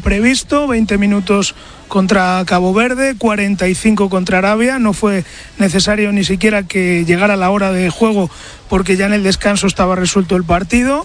previsto, 20 minutos contra Cabo Verde, 45 contra Arabia. No fue necesario ni siquiera que llegara la hora de juego porque ya en el descanso estaba resuelto el partido,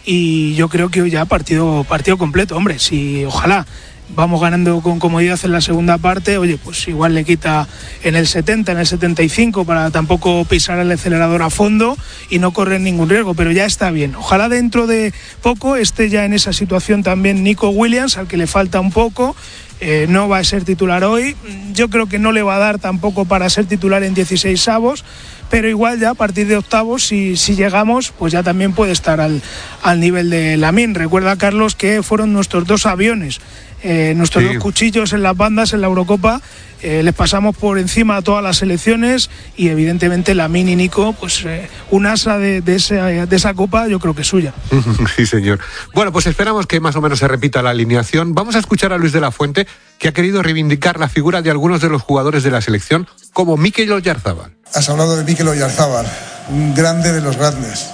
y yo creo que hoy ya partido completo. Hombre, si ojalá vamos ganando con comodidad en la segunda parte, oye, pues igual le quita en el 70, en el 75 para tampoco pisar el acelerador a fondo y no correr ningún riesgo, pero ya está bien. Ojalá dentro de poco esté ya en esa situación también Nico Williams, al que le falta un poco. No va a ser titular hoy, yo creo que no le va a dar tampoco para ser titular en 16avos, pero igual ya a partir de octavos, si llegamos, pues ya también puede estar al nivel de Lamine. Recuerda, Carlos, que fueron nuestros dos aviones, nuestros dos cuchillos en las bandas en la Eurocopa. Les pasamos por encima a todas las selecciones, y evidentemente Lamine y Nico, pues un asa de esa copa yo creo que es suya. Sí, señor. Bueno, pues esperamos que más o menos se repita la alineación. Vamos a escuchar a Luis de la Fuente, que ha querido reivindicar la figura de algunos de los jugadores de la selección, como Mikel Oyarzabal. Has hablado de Mikel Oyarzabal, un grande de los grandes.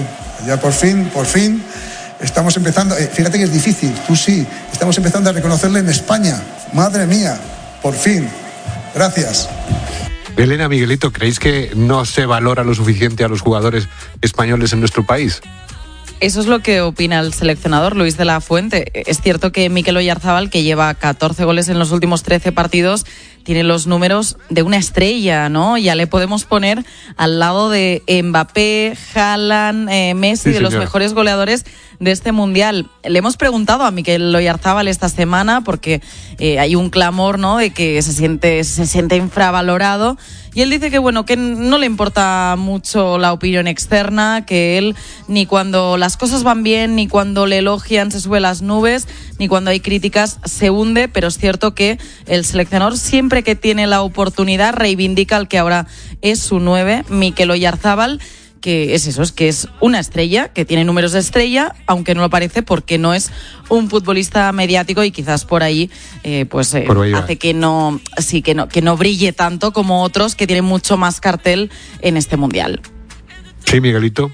Ya por fin estamos empezando, fíjate que es difícil, tú sí, estamos empezando a reconocerle en España. Madre mía, por fin. Gracias. Elena, Miguelito, ¿creéis que no se valora lo suficiente a los jugadores españoles en nuestro país? Eso es lo que opina el seleccionador Luis de la Fuente. Es cierto que Mikel Oyarzabal, que lleva 14 goles en los últimos 13 partidos, tiene los números de una estrella, ¿no? Ya le podemos poner al lado de Mbappé, Haaland, Messi, sí, de los mejores goleadores de este Mundial. Le hemos preguntado a Mikel Oyarzabal esta semana porque hay un clamor, ¿no?, de que se siente infravalorado. Y él dice que bueno, que no le importa mucho la opinión externa, que él ni cuando las cosas van bien, ni cuando le elogian se sube a las nubes, ni cuando hay críticas se hunde, pero es cierto que el seleccionador siempre que tiene la oportunidad reivindica al que ahora es su 9, Mikel Oyarzabal, que es eso, es que es una estrella, que tiene números de estrella, aunque no lo parece porque no es un futbolista mediático, y quizás por ahí hace que no brille tanto como otros que tienen mucho más cartel en este Mundial. Sí, Miguelito.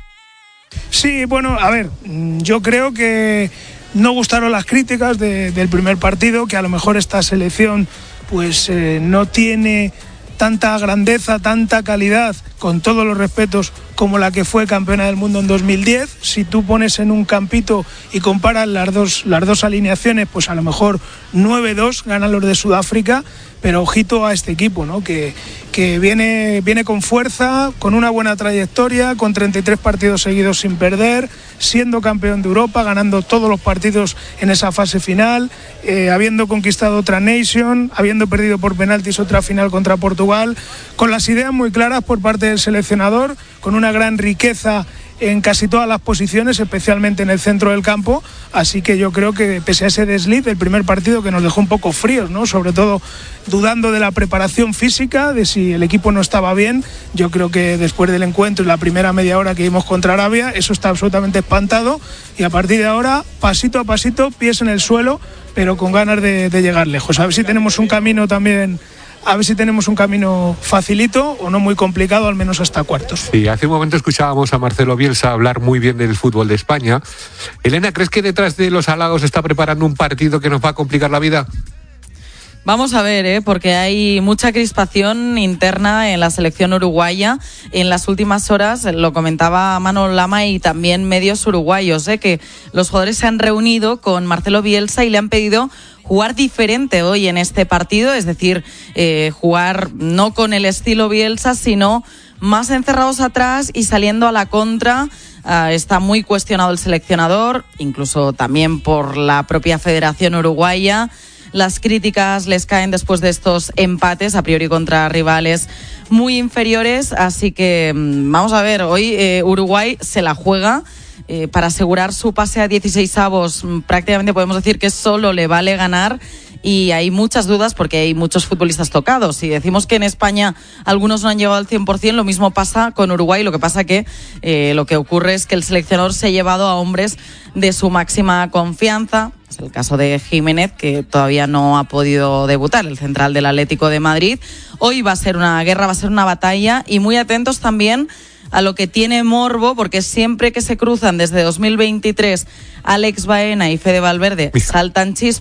Sí, bueno, a ver, yo creo que no gustaron las críticas del primer partido, que a lo mejor esta selección pues no tiene tanta grandeza, tanta calidad, con todos los respetos, como la que fue campeona del mundo en 2010. Si tú pones en un campito y comparas las dos alineaciones, pues a lo mejor 9-2 ganan los de Sudáfrica, pero ojito a este equipo, ¿no?, que viene con fuerza, con una buena trayectoria, con 33 partidos seguidos sin perder, siendo campeón de Europa, ganando todos los partidos en esa fase final, habiendo conquistado otra Nation, habiendo perdido por penaltis otra final contra Portugal, con las ideas muy claras por parte del seleccionador, con una gran riqueza en casi todas las posiciones, especialmente en el centro del campo. Así que yo creo que pese a ese desliz del primer partido, que nos dejó un poco fríos, ¿no?, sobre todo dudando de la preparación física, de si el equipo no estaba bien, yo creo que después del encuentro y la primera media hora que vimos contra Arabia, eso está absolutamente espantado, y a partir de ahora, pasito a pasito, pies en el suelo, pero con ganas de llegar lejos. A ver si tenemos un camino también, a ver si tenemos un camino facilito o no muy complicado, al menos hasta cuartos. Sí, hace un momento escuchábamos a Marcelo Bielsa hablar muy bien del fútbol de España. Elena, ¿crees que detrás de los halagos está preparando un partido que nos va a complicar la vida? Vamos a ver, porque hay mucha crispación interna en la selección uruguaya. En las últimas horas, lo comentaba Manolo Lama y también medios uruguayos, que los jugadores se han reunido con Marcelo Bielsa y le han pedido jugar diferente hoy en este partido, es decir, jugar no con el estilo Bielsa, sino más encerrados atrás y saliendo a la contra. Está muy cuestionado el seleccionador, incluso también por la propia Federación Uruguaya. Las críticas les caen después de estos empates, a priori contra rivales muy inferiores, así que vamos a ver, hoy Uruguay se la juega para asegurar su pase a 16avos. Prácticamente podemos decir que solo le vale ganar, y hay muchas dudas porque hay muchos futbolistas tocados. Si decimos que en España algunos no han llegado al 100%, lo mismo pasa con Uruguay. Lo que pasa que lo que ocurre es que el seleccionador se ha llevado a hombres de su máxima confianza. Es el caso de Jiménez, que todavía no ha podido debutar, el central del Atlético de Madrid. Hoy va a ser una guerra, va a ser una batalla, y muy atentos también a lo que tiene morbo, porque siempre que se cruzan desde 2023 Alex Baena y Fede Valverde saltan chispas.